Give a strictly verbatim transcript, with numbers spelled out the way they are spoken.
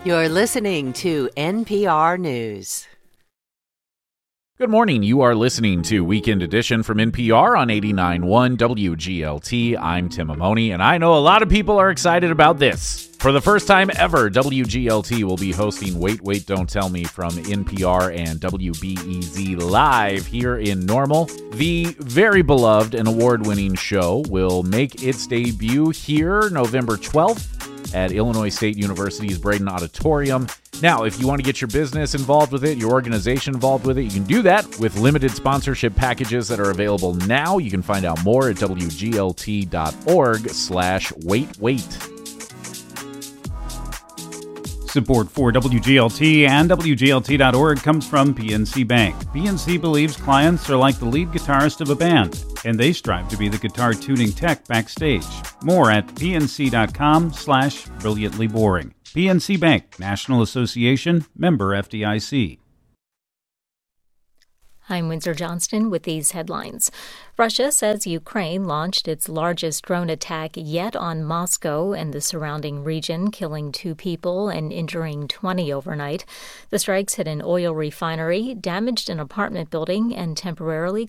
You're listening to N P R News. Good morning. You are listening to Weekend Edition from N P R on eighty-nine point one W G L T. I'm Tim Amoni, and I know a lot of people are excited about this. For the first time ever, W G L T will be hosting Wait, Wait, Don't Tell Me from N P R and W B E Z live here in Normal. The very beloved and award-winning show will make its debut here November twelfth at Illinois State University's Braden Auditorium. Now, if you want to get your business involved with it, your organization involved with it, you can do that with limited sponsorship packages that are available now. You can find out more at W G L T dot org slash wait wait. Support for W G L T and W G L T dot org comes from P N C Bank. P N C believes clients are like the lead guitarist of a band, and they strive to be the guitar tuning tech backstage. More at pnc.com slash brilliantly boring. P N C Bank, National Association, member F D I C. I'm Windsor Johnston with these headlines. Russia says Ukraine launched its largest drone attack yet on Moscow and the surrounding region, killing two people and injuring twenty overnight. The strikes hit an oil refinery, damaged an apartment building, and temporarily